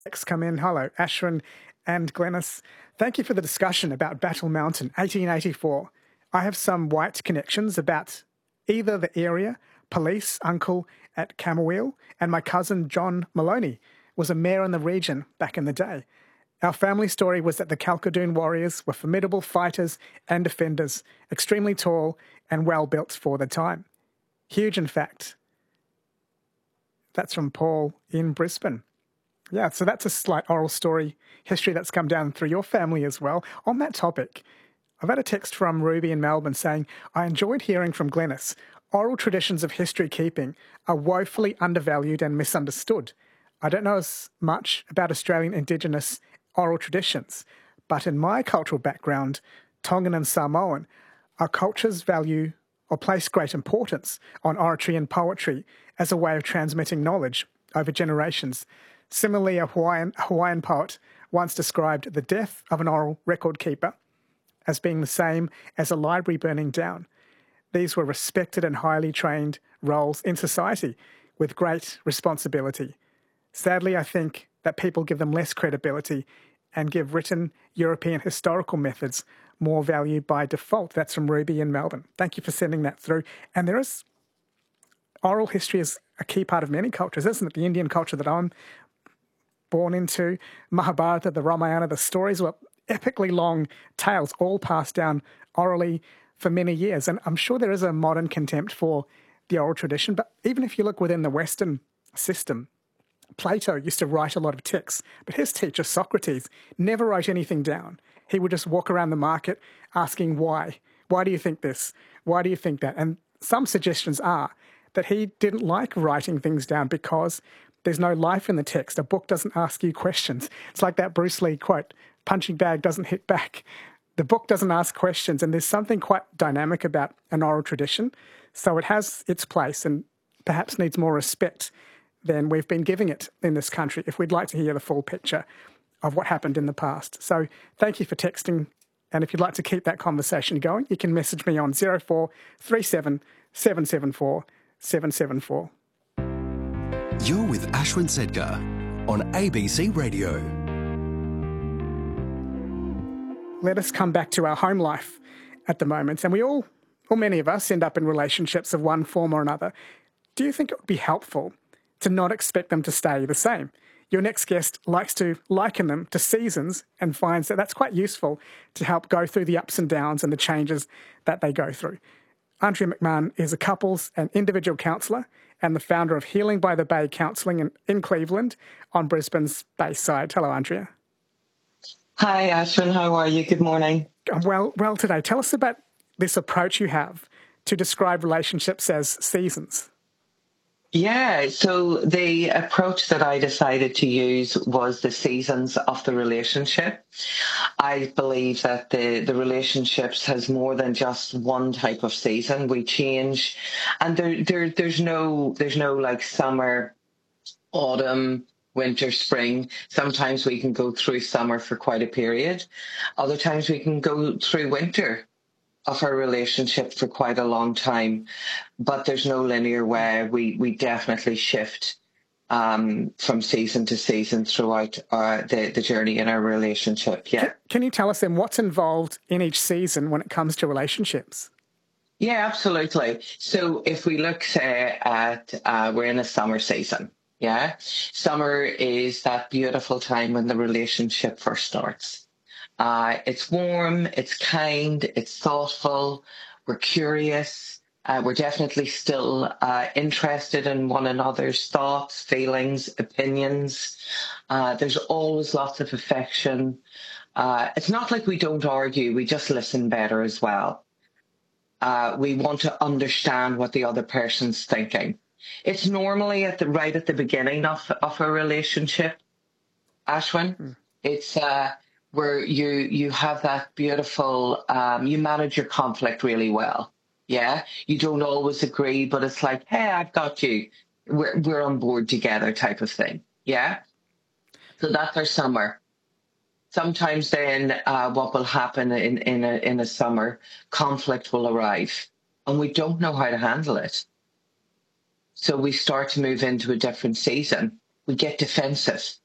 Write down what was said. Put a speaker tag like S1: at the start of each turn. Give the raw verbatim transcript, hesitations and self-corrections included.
S1: Next come in. Hello, Ashwin and Glenys. Thank you for the discussion about Battle Mountain, eighteen eighty-four. I have some white connections about either the area, police, uncle at Camberwell, and my cousin John Maloney was a mayor in the region back in the day. Our family story was that the Kalkadoon warriors were formidable fighters and defenders, extremely tall and well built for the time. Huge, in fact. That's from Paul in Brisbane. Yeah, so that's a slight oral story history that's come down through your family as well. On that topic, I've had a text from Ruby in Melbourne saying, I enjoyed hearing from Glenys. Oral traditions of history keeping are woefully undervalued and misunderstood. I don't know as much about Australian Indigenous oral traditions, but in my cultural background, Tongan and Samoan, our cultures value or place great importance on oratory and poetry as a way of transmitting knowledge over generations. Similarly, a Hawaiian, Hawaiian poet once described the death of an oral record keeper as being the same as a library burning down. These were respected and highly trained roles in society with great responsibility. Sadly, I think that people give them less credibility and give written European historical methods more value by default. That's from Ruby in Melbourne. Thank you for sending that through. And there is, oral history is a key part of many cultures, isn't it? The Indian culture that I'm born into, Mahabharata, the Ramayana, the stories were epically long tales, all passed down orally for many years. And I'm sure there is a modern contempt for the oral tradition, but even if you look within the Western system, Plato used to write a lot of texts, but his teacher, Socrates, never wrote anything down. He would just walk around the market asking why. Why do you think this? Why do you think that? And some suggestions are that he didn't like writing things down because there's no life in the text. A book doesn't ask you questions. It's like that Bruce Lee quote, punching bag doesn't hit back. The book doesn't ask questions, and there's something quite dynamic about an oral tradition. So it has its place and perhaps needs more respect than we've been giving it in this country if we'd like to hear the full picture of what happened in the past. So thank you for texting. And if you'd like to keep that conversation going, you can message me on zero four three seven, seven seven four, seven seven four.
S2: You're with Ashwin Sedgar on A B C Radio.
S1: Let us come back to our home life at the moment. And we all, or many of us, end up in relationships of one form or another. Do you think it would be helpful to not expect them to stay the same? Your next guest likes to liken them to seasons and finds that that's quite useful to help go through the ups and downs and the changes that they go through. Andrea McMahon is a couples and individual counsellor and the founder of Healing by the Bay Counselling in, in Cleveland on Brisbane's Bayside. Hello, Andrea.
S3: Hi, Ashwin. How are you? Good morning.
S1: I'm well, well today. Tell us about this approach you have to describe relationships as seasons.
S3: Yeah, so the approach that I decided to use was the seasons of the relationship. I believe that the, the relationships has more than just one type of season. We change, and there, there there's no there's no like summer, autumn, winter, spring. Sometimes we can go through summer for quite a period. Other times we can go through winter of our relationship for quite a long time, but there's no linear way. We we definitely shift um, from season to season throughout our, the, the journey in our relationship. Yeah.
S1: Can, can you tell us then what's involved in each season when it comes to relationships?
S3: Yeah, absolutely. So if we look, say, at, uh, we're in a summer season. Yeah. Summer is that beautiful time when the relationship first starts. Uh, it's warm, it's kind, it's thoughtful, we're curious, uh, we're definitely still uh, interested in one another's thoughts, feelings, opinions. Uh, there's always lots of affection. Uh, it's not like we don't argue, we just listen better as well. Uh, we want to understand what the other person's thinking. It's normally at the right at the beginning of, of a relationship, Ashwin. Mm. It's... Uh, where you you have that beautiful, um, you manage your conflict really well, yeah? You don't always agree, but it's like, hey, I've got you. We're, we're on board together type of thing, yeah? So that's our summer. Sometimes then uh, what will happen in, in, a, in a summer, conflict will arrive, and we don't know how to handle it. So we start to move into a different season. We get defensive.